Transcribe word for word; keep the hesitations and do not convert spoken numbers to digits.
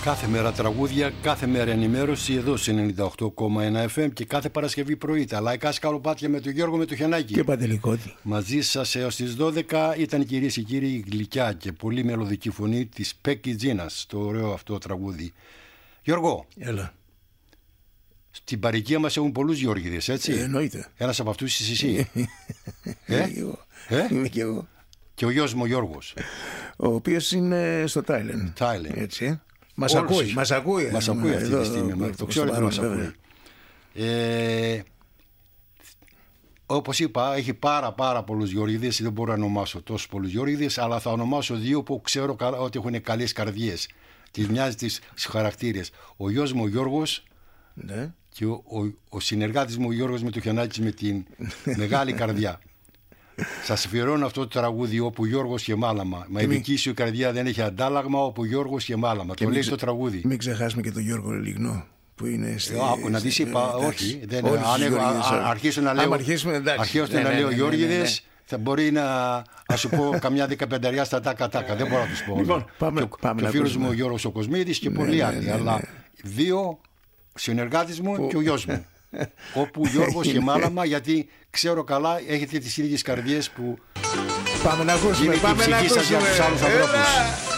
Κάθε μέρα τραγούδια, κάθε μέρα ενημέρωση εδώ σε ενενήντα οκτώ κόμμα ένα εφ εμ και κάθε Παρασκευή πρωί τα λαϊκά σκαλοπάτια με τον Γιώργο Μετοχιανάκη. Και Παντελικώτη. Μαζί σας έως τις δώδεκα ήταν, κυρίες και κύριοι, η γλυκιά και πολύ μελωδική φωνή της Πέκκι Τζίνας, το ωραίο αυτό τραγούδι. Γιώργο, έλα. Στην παροικία μας έχουν πολλούς Γιώργηδες, έτσι? Ε, εννοείται. Ένας από αυτούς είσαι εσύ. ε? ε? Είμαι και εγώ. Και ο γιος μου ο Γιώργος, ο οποίος είναι στο Τάιλεν. Τάιλεν. Έτσι. Μας ακούει, μας ακούει. Μας ακούει αυτή τη στιγμή. Το ξέρω ότι μας ακούει. Ε, όπως είπα, έχει πάρα πάρα πολλούς Γιώργηδες. Δεν μπορώ να ονομάσω τόσους πολλούς Γιώργηδες, αλλά θα ονομάσω δύο που ξέρω ότι έχουν καλές καρδιές. Τις μοιάζει τις χαρακτήρες. Ο γιος μου ο Γιώργος, ναι, και ο, ο, ο συνεργάτης μου ο Γιώργος Μετοχιανάκης με την μεγάλη καρδιά. Σας αφιερώνω αυτό το τραγούδι, όπου Γιώργος και Μάλαμα. Μα η δική σου η καρδιά δεν έχει αντάλλαγμα, όπου Γιώργος και Μάλαμα. Και το λέει ξε... το τραγούδι. Μην ξεχάσουμε και τον Γιώργο Λιγνό που είναι στη... Άκου να δεις, είπα, όχι. Δεν, αν αρχίσω να λέω, αρχίσω να λέω Γιώργηδες, θα μπορεί να σου πω καμιά δεκαπενταριά στα τάκα τάκα. Δεν μπορώ να τους πω. Λοιπόν, πάμε, πάμε και ο φίλος μου ο Γιώργος ο Κοσμίδης και πολλοί άλλοι. Αλλά δύο συνεργάτες μου και ο γιος μου. Όπου Γιώργος και Μάλαμα, γιατί ξέρω καλά έχετε τις ίδιες καρδιές που πάμε να ακούσουμε, είναι πάμε η ψυχή σας για τους άλλους ανθρώπους.